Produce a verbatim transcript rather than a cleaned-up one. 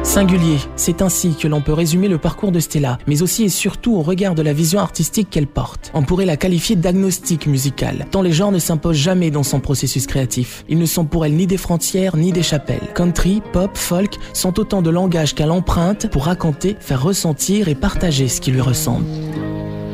Singulier, c'est ainsi que l'on peut résumer le parcours de Stella, mais aussi et surtout au regard de la vision artistique qu'elle porte. On pourrait la qualifier d'agnostique musicale, tant les genres ne s'imposent jamais dans son processus créatif. Ils ne sont pour elle ni des frontières, ni des chapelles. Country, pop, folk sont autant de langages qu'elle emprunte pour raconter, faire ressentir et partager ce qui lui ressemble.